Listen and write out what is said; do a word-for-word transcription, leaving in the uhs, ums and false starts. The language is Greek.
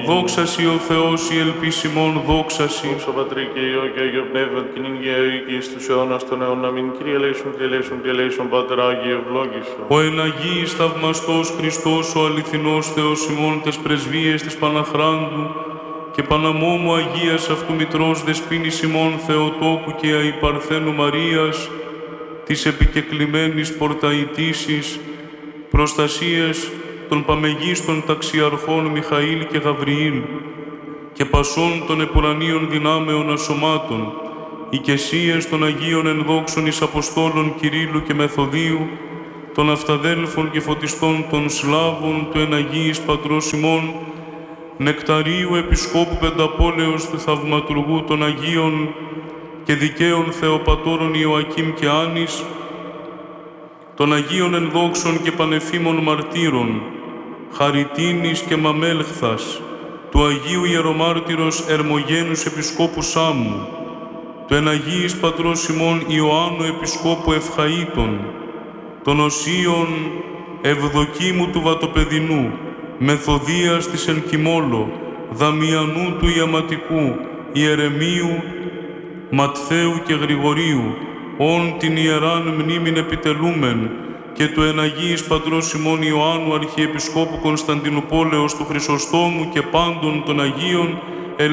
δόξασι ο Θεός η ελπίσιμον δόξασι. Δόξα Πατρί και Υιό και Άγιο Πνεύμα και νυν και αεί και εις τους αιώνας των αιώνων. Αμήν. Κύριε ελέησον, Κύριε ελέησον, Κύριε ελέησον, Πάτερ Άγιε ευλόγησον. Ο εν Αγίης θαυμαστός Χριστός, ο αληθινός Θεός ημών, τες πρεσβείες της Παναχράντου και Παναμόμου Αγίας αυτού Μητρός Δεσποίνης ημών Θεοτόκου και Αϊπαρθένου Μαρίας, της επικεκλημένης πορταϊτήσης, προστασίες των παμεγίστων ταξιαρχών Μιχαήλ και Γαβριήλ και πασών των επουρανίων δυνάμεων ασωμάτων, οικεσίες των Αγίων ενδόξων εις Αποστόλων Κυρίλλου και Μεθοδίου, των αυταδέλφων και φωτιστών των Σλάβων του εν Αγίης Πατρός ημών, Νεκταρίου Επισκόπου Πενταπόλεως του Θαυματουργού των Αγίων και δικαίων Θεοπατώρων Ιωακήμ και Άνης, των Αγίων ενδόξων και πανεφήμων μαρτύρων, Χαριτίνης και Μαμέλχθας, του Αγίου Ιερομάρτυρος Ερμογένους Επισκόπου Σάμου, του εν Αγίης Πατρός ημών Ιωάννου Επισκόπου Ευχαΐτων, των Οσίων Ευδοκίμου του Βατοπεδινού, Μεθοδίας της Ελκυμόλο, Δαμιανού του Ιαματικού, Ιερεμίου, Ματθαίου και Γρηγορίου, όν την Ιεράν μνήμην επιτελούμεν, και του εν Αγίης Πατρός ημών Ιωάννου Αρχιεπισκόπου Κωνσταντινουπόλεως του Χρυσοστόμου και πάντων των Αγίων,